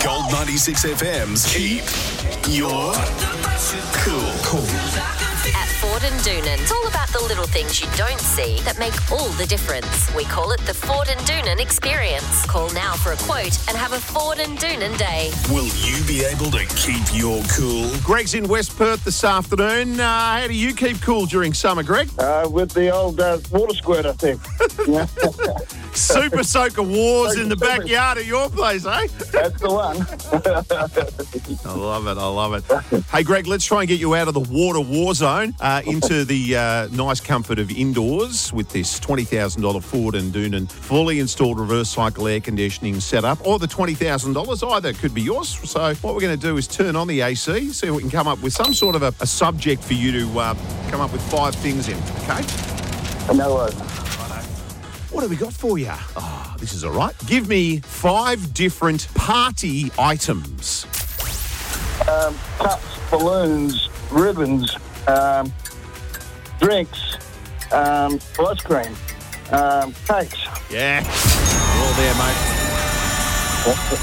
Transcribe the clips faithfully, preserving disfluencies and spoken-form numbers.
Gold ninety-six F M's Keep Your Cool. Cool. At Ford and Doonan, it's all about the little things you don't see that make all the difference. We call it the Ford and Doonan experience. Call now for a quote and have a Ford and Doonan day. Will you be able to keep your cool? Greg's in West Perth this afternoon. Uh, how do you keep cool during summer, Greg? Uh, with the old uh, water squirter thing. Yeah. Super Soaker Wars in the backyard of your place, eh? That's the one. I love it. I love it. Hey, Greg, let's try and get you out of the water war zone uh, into the uh, nice comfort of indoors with this twenty thousand dollars Ford and Doonan fully installed reverse cycle air conditioning setup, or the twenty thousand dollars. Either could be yours. So what we're going to do is turn on the A C, see if we can come up with some sort of a, a subject for you to uh, come up with five things in, okay? No worries. What have we got for you? Oh, this is all right. Give me five different party items. Um, cups, balloons, ribbons, um, drinks, um, ice cream, um, cakes. Yeah. You're all there, mate.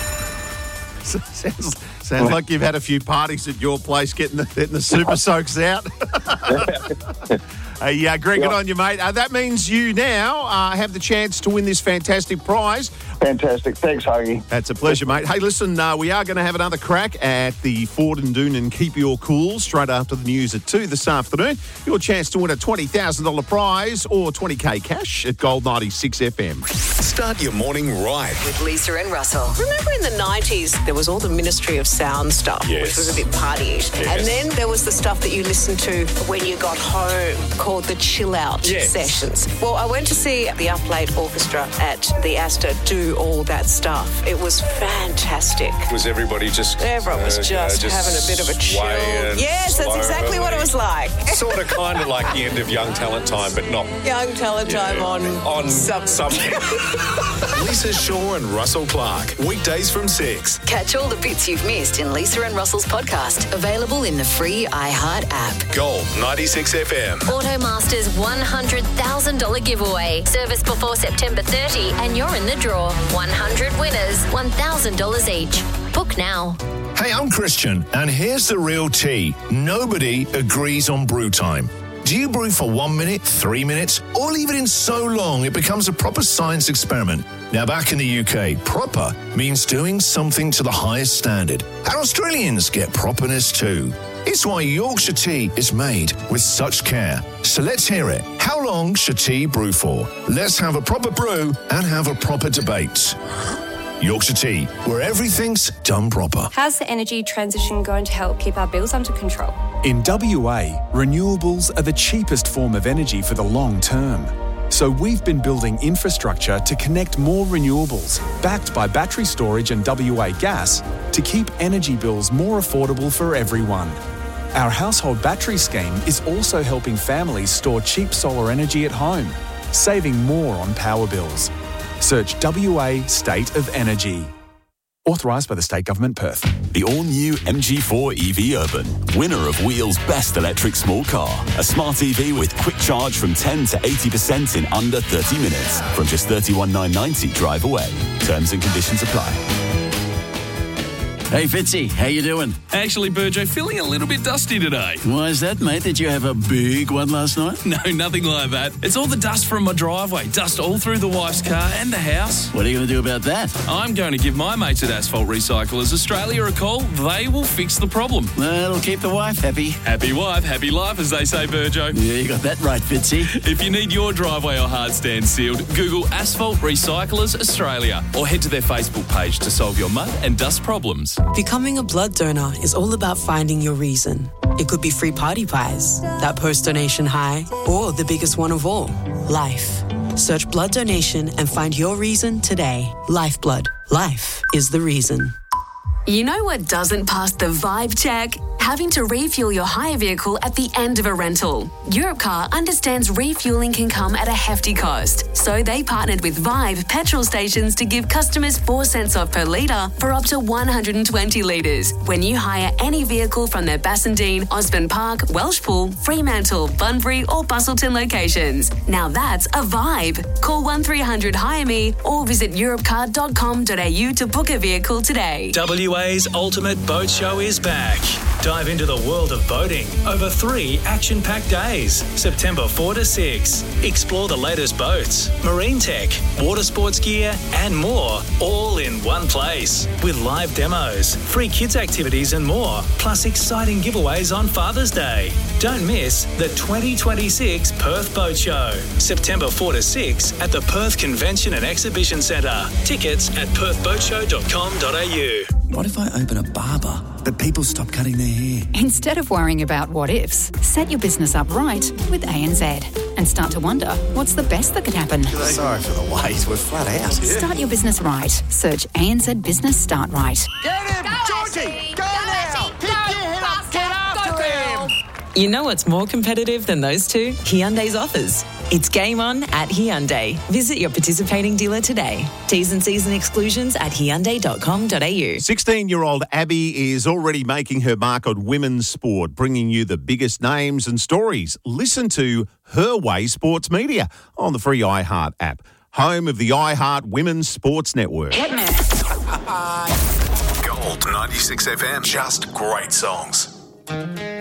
sounds sounds like you've had a few parties at your place getting the, getting the super soaks out. Hey, uh, Greg, good on you, mate. Uh, that means you now uh, have the chance to win this fantastic prize. Fantastic. Thanks, Huggy. That's a pleasure, mate. Hey, listen, uh, we are going to have another crack at the Ford and Doonan Keep Your Cool straight after the news at two this afternoon. Your chance to win a twenty thousand dollars prize or twenty K cash at Gold ninety-six F M. Start your morning right. With Lisa and Russell. Remember in the nineties, there was all the Ministry of Sound stuff, Yes. which was a bit partyish. Yes. And then there was the stuff that you listened to when you got home called the chill out Yes. sessions. Well, I went to see the Up Late Orchestra at the Astor do all that stuff. It was fantastic. Was everybody just... Everyone was uh, just, uh, having a bit of a chill. swaying Yes, that's exactly what it was like. Sort of kind of like the end of Young Talent Time, but not... Young talent time on, on some... something. Lisa Shaw and Russell Clark. Weekdays from six. Catch all the bits you've missed in Lisa and Russell's podcast. Available in the free iHeart app. Gold ninety-six F M. Automaster's one hundred thousand dollars giveaway. Service before September thirtieth and you're in the draw. one hundred winners, one thousand dollars each. Book now. Hey, I'm Christian, and here's the real tea. Nobody agrees on brew time. Do you brew for one minute, three minutes, or leave it in so long it becomes a proper science experiment? Now, back in the U K, proper means doing something to the highest standard. And Australians get properness too. It's why Yorkshire tea is made with such care. So let's hear it. How long should tea brew for? Let's have a proper brew and have a proper debate. Yorkshire Tea, where everything's done proper. How's the energy transition going to help keep our bills under control? In W A, renewables are the cheapest form of energy for the long term. So we've been building infrastructure to connect more renewables, backed by battery storage and W A Gas, to keep energy bills more affordable for everyone. Our household battery scheme is also helping families store cheap solar energy at home, saving more on power bills. Search W A State of Energy. Authorised by the State Government, Perth. The all-new M G four E V Urban, winner of Wheel's Best Electric Small Car. A smart E V with quick charge from ten to eighty percent in under thirty minutes. From just thirty-one thousand nine hundred ninety drive away. Terms and conditions apply. Hey, Fitzy, how you doing? Actually, Burjo, feeling a little bit dusty today. Why is that, mate? Did you have a big one last night? No, nothing like that. It's all the dust from my driveway. Dust all through the wife's car and the house. What are you going to do about that? I'm going to give my mates at Asphalt Recyclers Australia a call. They will fix the problem. That'll keep the wife happy. Happy wife, happy life, as they say, Burjo. Yeah, you got that right, Fitzy. If you need your driveway or hard stand sealed, Google Asphalt Recyclers Australia or head to their Facebook page to solve your mud and dust problems. Becoming a blood donor is all about finding your reason. It could be free party pies, that post-donation high, or the biggest one of all, life. Search blood donation and find your reason today. Lifeblood. Life is the reason. You know what doesn't pass the vibe check? having to refuel your hire vehicle at the end of a rental. Europcar understands refueling can come at a hefty cost, so they partnered with Vibe petrol stations to give customers four cents off per litre for up to one hundred twenty litres when you hire any vehicle from their Bassendean, Osborne Park, Welshpool, Fremantle, Bunbury or Bustleton locations. Now that's a vibe. Call one three hundred hire me or visit europcar dot com dot a u to book a vehicle today. W A's Ultimate Boat Show is back. Dive into the world of boating over three action-packed days, September fourth to sixth. Explore the latest boats, marine tech, water sports gear and more, all in one place. With live demos, free kids activities and more, plus exciting giveaways on Father's Day. Don't miss the twenty twenty-six Perth Boat Show, September fourth to sixth at the Perth Convention and Exhibition Centre. Tickets at perth boat show dot com dot a u. What if I open a barber, but people stop cutting their hair? Instead of worrying about what ifs, set your business up right with A N Z and start to wonder what's the best that could happen. Sorry for the wait, we're flat out. Start your business right. Search A N Z Business Start Right. Get him, Georgie! Go, go now! Pick your head up, get after him! You know what's more competitive than those two? Hyundai's offers. It's game on at Hyundai. Visit your participating dealer today. T's and C's and exclusions at hyundai dot com dot a u. sixteen-year-old Abby is already making her mark on women's sport, bringing you the biggest names and stories. Listen to Her Way Sports Media on the free iHeart app, home of the iHeart Women's Sports Network. Gold ninety-six F M. Just great songs.